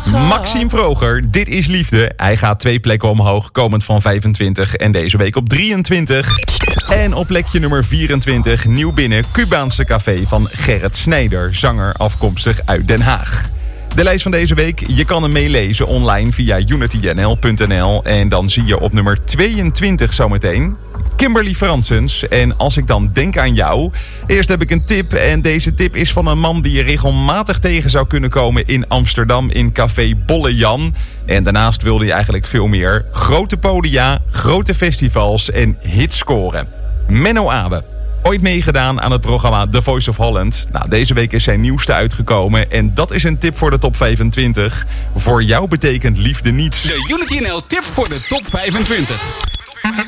Maxime Vroger, Dit is Liefde. Hij gaat 2 plekken omhoog, komend van 25 en deze week op 23. En op plekje nummer 24, nieuw binnen, Cubaanse Café van Gerrit Snijder, zanger afkomstig uit Den Haag. De lijst van deze week, je kan hem meelezen online via unitynl.nl. En dan zie je op nummer 22 zometeen Kimberly Fransens. En als ik dan denk aan jou, eerst heb ik een tip. En deze tip is van een man die je regelmatig tegen zou kunnen komen in Amsterdam in Café Bolle Jan. En daarnaast wilde hij eigenlijk veel meer. Grote podia, grote festivals en hits scoren. Menno Abe. Ooit meegedaan aan het programma The Voice of Holland. Nou, deze week is zijn nieuwste uitgekomen. En dat is een tip voor de top 25. Voor jou betekent liefde niets. De Unity NL tip voor de top 25.